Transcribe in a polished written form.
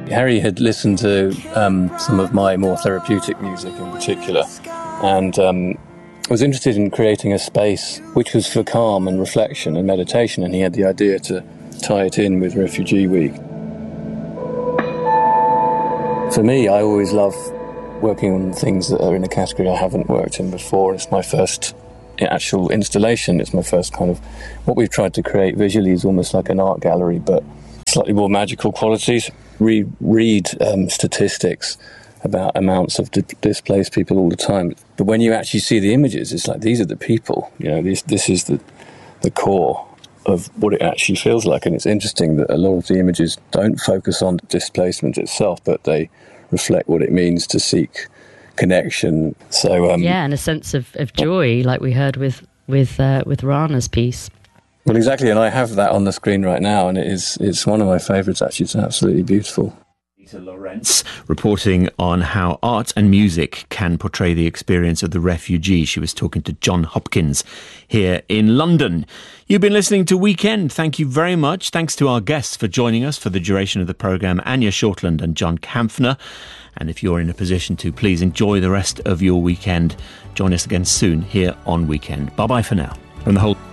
Harry had listened to some of my more therapeutic music in particular, and was interested in creating a space which was for calm and reflection and meditation, and he had the idea to tie it in with Refugee Week. For me, I always love working on things that are in a category I haven't worked in before. It's my first actual installation. It's my first kind of... What we've tried to create visually is almost like an art gallery, but slightly more magical qualities. Read statistics about amounts of displaced people all the time. But when you actually see the images, it's like, these are the people. You know, this is the core of what it actually feels like. And it's interesting that a lot of the images don't focus on displacement itself, but they reflect what it means to seek connection. So and a sense of joy, like we heard with Rana's piece. Well, exactly, and I have that on the screen right now, and it's one of my favourites, actually. It's absolutely beautiful. Lawrence reporting on how art and music can portray the experience of the refugee. She was talking to John Hopkins here in London. You've been listening to Weekend. Thank you very much. Thanks to our guests for joining us for the duration of the programme, Anya Shortland and John Kampfner. And if you're in a position to, please enjoy the rest of your weekend. Join us again soon here on Weekend. Bye-bye for now. From the whole